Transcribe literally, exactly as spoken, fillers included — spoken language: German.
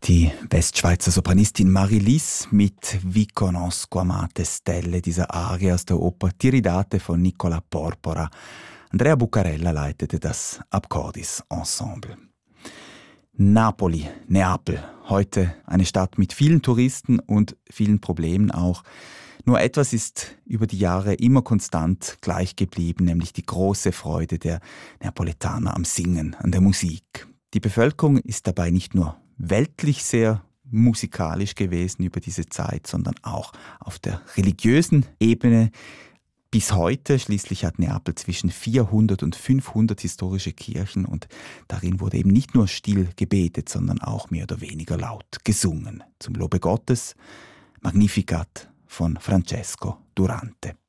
Die Westschweizer Sopranistin Marie-Lys mit «Vi conosco amate stelle», dieser Arie aus der Oper Tiridate von Nicola Porpora. Andrea Buccarella leitete das Apcordis-Ensemble. Napoli, Neapel, heute eine Stadt mit vielen Touristen und vielen Problemen auch. Nur etwas ist über die Jahre immer konstant gleich geblieben, nämlich die große Freude der Neapolitaner am Singen, an der Musik. Die Bevölkerung ist dabei nicht nur weltlich sehr musikalisch gewesen über diese Zeit, sondern auch auf der religiösen Ebene. Bis heute, schließlich hat Neapel zwischen vierhundert und fünfhundert historische Kirchen und darin wurde eben nicht nur still gebetet, sondern auch mehr oder weniger laut gesungen. Zum Lobe Gottes, Magnificat von Francesco Durante.